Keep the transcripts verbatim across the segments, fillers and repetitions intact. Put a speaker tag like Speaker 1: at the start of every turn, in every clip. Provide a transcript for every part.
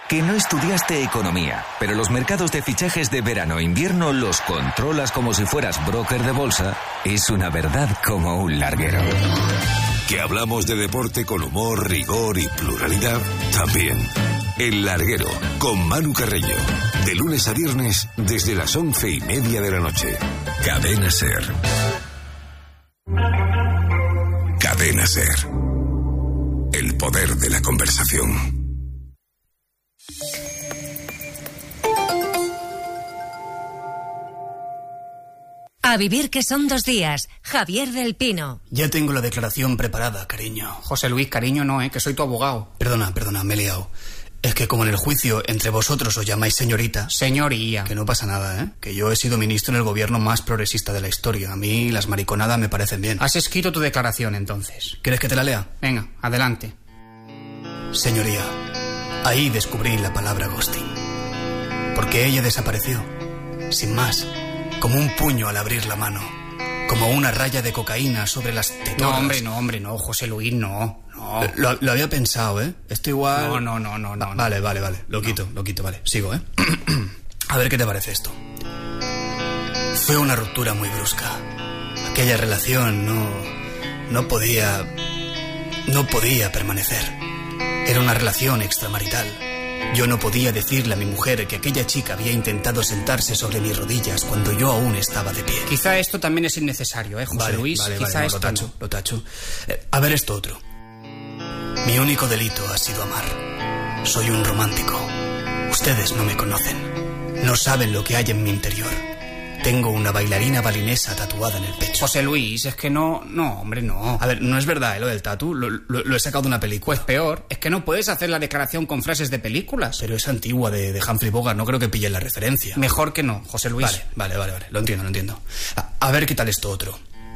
Speaker 1: que no estudiaste economía, pero los mercados de fichajes de verano e invierno los controlas como si fueras broker de bolsa, es una verdad como un larguero.
Speaker 2: Que hablamos de deporte con humor, rigor y pluralidad, también. El Larguero, con Manu Carreño. De lunes a viernes, desde las once y media de la noche. Cadena SER. Cadena SER. El poder de la conversación.
Speaker 3: A vivir que son dos días. Javier del Pino.
Speaker 4: Ya tengo la declaración preparada, cariño.
Speaker 5: José Luis, cariño no, ¿eh? Que soy tu abogado.
Speaker 4: Perdona, perdona, me he liado. Es que como en el juicio entre vosotros os llamáis señorita...
Speaker 5: Señoría.
Speaker 4: Que no pasa nada, ¿eh? Que yo he sido ministro en el gobierno más progresista de la historia. A mí las mariconadas me parecen bien.
Speaker 5: Has escrito tu declaración, entonces.
Speaker 4: ¿Quieres que te la lea?
Speaker 5: Venga, adelante.
Speaker 4: Señoría, ahí descubrí la palabra ghosting. Porque ella desapareció. Sin más. Como un puño al abrir la mano. Como una raya de cocaína sobre las tetorras.
Speaker 5: No, hombre, no, hombre, no, José Luis, no, no.
Speaker 4: Lo, lo había pensado, ¿eh? Esto igual...
Speaker 5: No, no, no, no, no.
Speaker 4: Vale, vale, vale. Lo
Speaker 5: no.
Speaker 4: quito, lo quito, vale. Sigo, ¿eh? A ver qué te parece esto. Fue una ruptura muy brusca. Aquella relación no... No podía... No podía permanecer. Era una relación extramarital. Yo no podía decirle a mi mujer que aquella chica había intentado sentarse sobre mis rodillas cuando yo aún estaba de pie.
Speaker 5: Quizá esto también es innecesario, ¿eh, José
Speaker 4: vale,
Speaker 5: Luis?
Speaker 4: Vale,
Speaker 5: Quizá
Speaker 4: vale, no,
Speaker 5: esto
Speaker 4: lo tacho,
Speaker 5: no.
Speaker 4: lo tacho. Eh, a ver esto otro. Mi único delito ha sido amar. Soy un romántico. Ustedes no me conocen. No saben lo que hay en mi interior. Tengo una bailarina balinesa tatuada en el pecho.
Speaker 5: José Luis, es que no... No, hombre, no.
Speaker 4: A ver, no es verdad, ¿eh? Lo del tatu. Lo, lo, lo he sacado de una película.
Speaker 5: Pues peor, es que no puedes hacer la declaración con frases de películas.
Speaker 4: Pero es antigua, de, de Humphrey Bogart. No creo que pillen la referencia.
Speaker 5: Mejor que no, José Luis.
Speaker 4: Vale, vale, vale, vale. Lo entiendo, lo entiendo. A, a ver qué tal esto otro.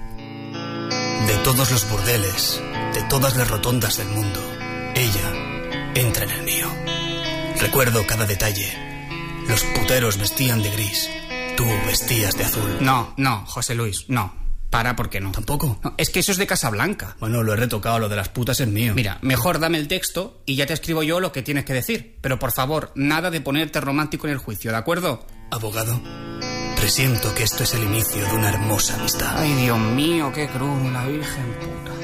Speaker 4: De todos los burdeles, de todas las rotondas del mundo, ella entra en el mío. Recuerdo cada detalle. Los puteros vestían de gris. Tú vestías de azul.
Speaker 5: No, no, José Luis, no. Para, ¿por qué no?
Speaker 4: ¿Tampoco?
Speaker 5: No, es que eso es de Casablanca.
Speaker 4: Bueno, lo he retocado, lo de las putas es mío.
Speaker 5: Mira, mejor dame el texto y ya te escribo yo lo que tienes que decir. Pero por favor, nada de ponerte romántico en el juicio, ¿de acuerdo?
Speaker 4: Abogado, presiento que esto es el inicio de una hermosa amistad.
Speaker 5: Ay, Dios mío, qué crudo, la Virgen puta.